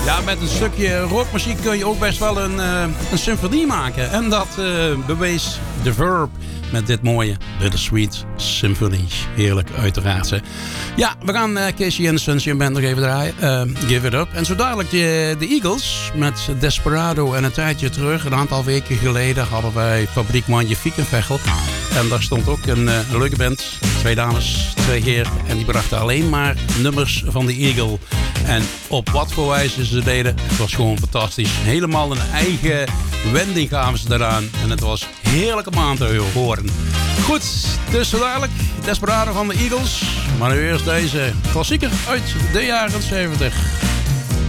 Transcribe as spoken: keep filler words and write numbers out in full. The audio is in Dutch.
Ja, met een stukje rockmuziek kun je ook best wel een, uh, een symfonie maken. En dat uh, bewees The Verb met dit mooie Bittersweet Symphony. Heerlijk, uiteraard. Hè. Ja, we gaan uh, Casey en de Sunshine Band nog even draaien. Uh, Give It Up. En zo dadelijk de, de Eagles met Desperado. En een tijdje terug, een aantal weken geleden, hadden wij Fabriek Manje Fiekenvechel. En daar stond ook een, uh, een leuke band. Twee dames, twee heren. En die brachten alleen maar nummers van de Eagle. En op wat voor wijze ze deden, het was gewoon fantastisch. Helemaal een eigen wending gaven ze daaraan. En het was heerlijk om aan te horen. Goed, dus zo dadelijk Desperado van de Eagles. Maar nu eerst deze klassieker uit de jaren zeventig.